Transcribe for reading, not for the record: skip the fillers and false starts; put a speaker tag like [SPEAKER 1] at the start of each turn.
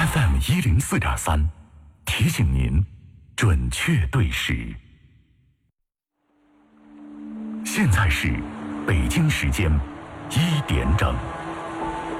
[SPEAKER 1] FM104.3，提醒您准确对时。现在是北京时间1点整。